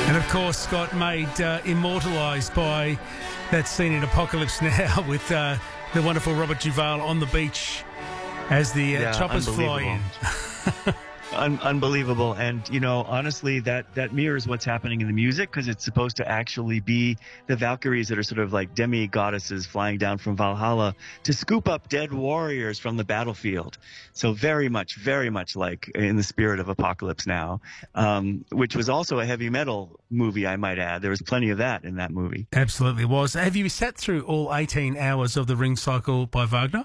And of course, Scott, made immortalised by that scene in Apocalypse Now with the wonderful Robert Duvall on the beach as the choppers fly in. Unbelievable. And, you know, honestly, that mirrors what's happening in the music, because it's supposed to actually be the Valkyries that are sort of like demi-goddesses flying down from Valhalla to scoop up dead warriors from the battlefield. So very much like in the spirit of Apocalypse Now, which was also a heavy metal movie, I might add. There was plenty of that in that movie. Absolutely was. Have you sat through all 18 hours of the Ring Cycle by Wagner?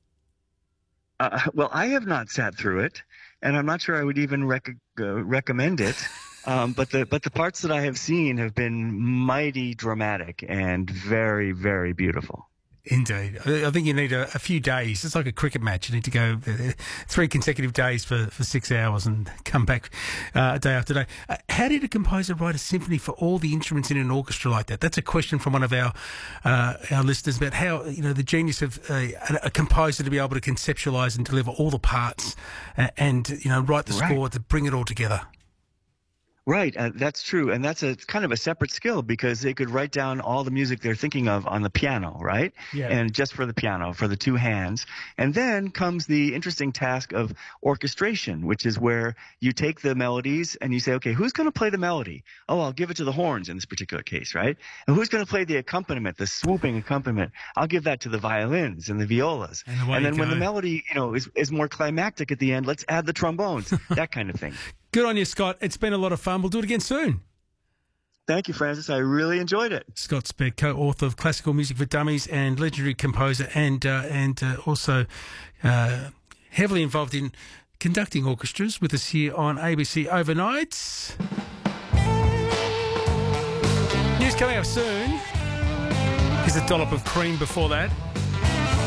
Well, I have not sat through it, and I'm not sure I would even recommend it. But the parts that I have seen have been mighty dramatic and very, very beautiful. Indeed. I think you need a few days. It's like a cricket match. You need to go 3 consecutive days for 6 hours and come back day after day. How did a composer write a symphony for all the instruments in an orchestra like that? That's a question from one of our listeners about how, you know, the genius of a composer to be able to conceptualise and deliver all the parts and, you know, write the score to bring it all together. Right, that's true, and that's a kind of a separate skill, because they could write down all the music they're thinking of on the piano, right? Yeah. And just for the piano, for the 2 hands. And then comes the interesting task of orchestration, which is where you take the melodies and you say, okay, who's going to play the melody? Oh, I'll give it to the horns in this particular case, right? And who's going to play the accompaniment, the swooping accompaniment? I'll give that to the violins and the violas. And then when the melody, you know, is more climactic at the end, let's add the trombones, that kind of thing. Good on you, Scott. It's been a lot of fun. We'll do it again soon. Thank you, Francis. I really enjoyed it. Scott Speck, co-author of Classical Music for Dummies and legendary composer, and also heavily involved in conducting orchestras, with us here on ABC Overnights. News coming up soon. Here's a dollop of cream before that.